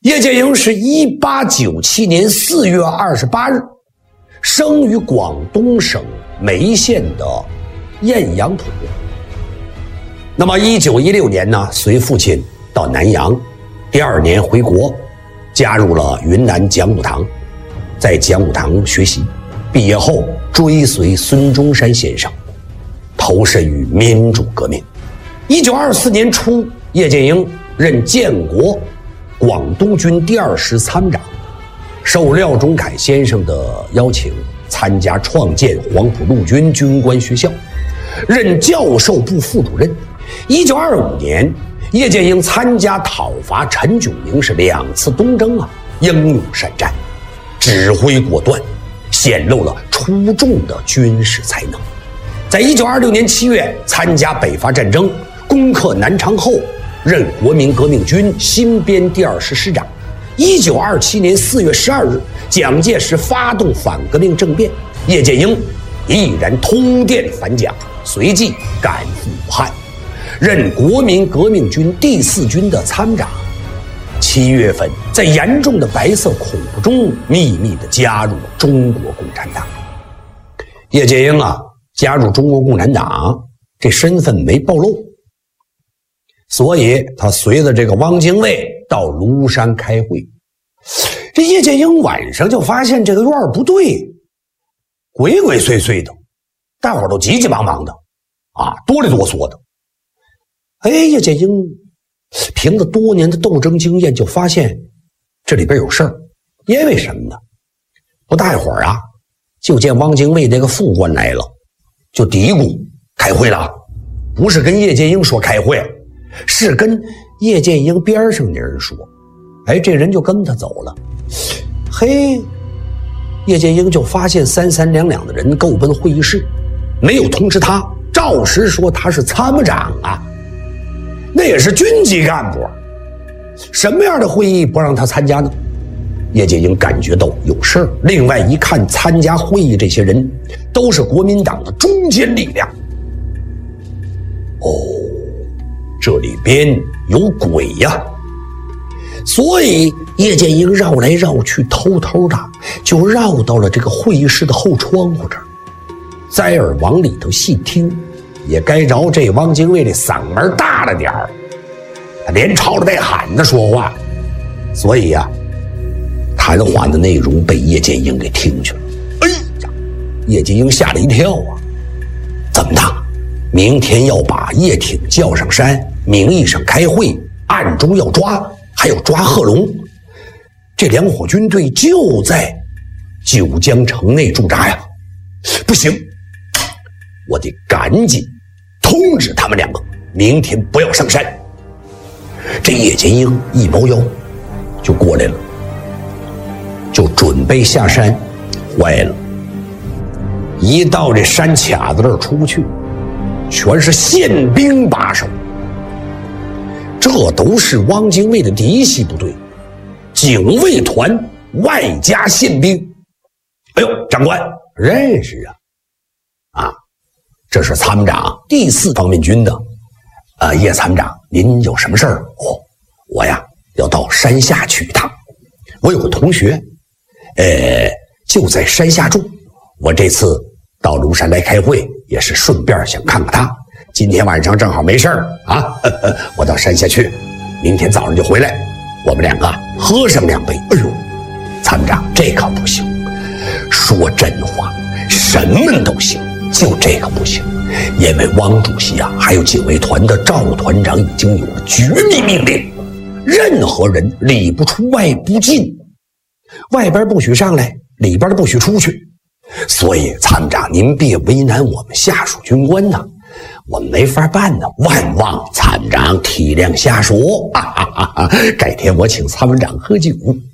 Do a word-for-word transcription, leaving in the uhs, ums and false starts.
叶剑英是一八九七年四月二十八日生于广东省梅县的艳阳浦。那么一九一六年呢，随父亲到南洋，第二年回国，加入了云南讲武堂，在讲武堂学习，毕业后追随孙中山先生，投身于民主革命。一九二四年初，叶剑英任建国广东军第二师参长，受廖仲恺先生的邀请，参加创建黄埔陆军军官学校，任教授部副主任。一九二五年，叶剑英参加讨伐陈炯明是两次东征啊，英勇善战，指挥果断，显露了出众的军事才能。在一九二六年七月参加北伐战争，攻克南昌后，任国民革命军新编第二师师长。一九二七年四月十二日，蒋介石发动反革命政变，叶剑英毅然通电反蒋，随即赶赴武汉，任国民革命军第四军的参长。七月份，在严重的白色恐怖中秘密地加入了中国共产党。叶剑英啊，加入中国共产党，这身份没暴露，所以他随着这个汪精卫到庐山开会。这叶剑英晚上就发现这个院不对，鬼鬼祟祟的，大伙儿都急急忙忙的啊，哆里哆嗦的。哎，叶剑英凭着多年的斗争经验，就发现这里边有事儿。因为什么呢？不大一会儿啊，就见汪精卫那个副官来了，就嘀咕开会了，不是跟叶剑英说开会，是跟叶剑英边上的人说。哎，这人就跟他走了。嘿，叶剑英就发现三三两两的人够奔会议室，没有通知他，照实说他是参谋长啊，那也是军级干部，什么样的会议不让他参加呢？叶剑英感觉到有事儿。另外一看，参加会议这些人都是国民党的中坚力量。哦，这里边有鬼呀！所以叶剑英绕来绕去，偷偷的就绕到了这个会议室的后窗户这儿，摘耳往里头细听，也该着这汪精卫这嗓门大了点儿，他连吵着带喊的说话，所以呀、啊，谈话的内容被叶剑英给听去了。哎呀，叶剑英吓了一跳啊！怎么的？明天要把叶挺叫上山，名义上开会，暗中要抓，还有抓贺龙。这两伙军队就在九江城内驻扎呀！不行，我得赶紧通知他们两个，明天不要上山。这叶剑英一猫腰就过来了，就准备下山。坏了，一到这山卡子这儿出不去，全是宪兵把守，这都是汪精卫的嫡系部队，警卫团外加宪兵。哎呦，长官认识啊！啊，这是参谋长第四方面军的，呃，叶参谋长，您有什么事儿？哦，我呀要到山下去一趟，我有个同学，呃，就在山下住。我这次到庐山来开会，也是顺便想看看他。今天晚上正好没事儿啊，呵呵，我到山下去，明天早上就回来，我们两个喝上两杯。哎呦，参谋长，这可不行，说真话，什么都行，就这个不行，因为汪主席啊，还有警卫团的赵团长已经有了绝密命令，任何人里不出外不进，外边不许上来，里边的不许出去。所以参谋长，您别为难我们下属军官呐，我们没法办呢，万望参谋长体谅下属。啊哈哈哈，改天我请参谋长喝酒。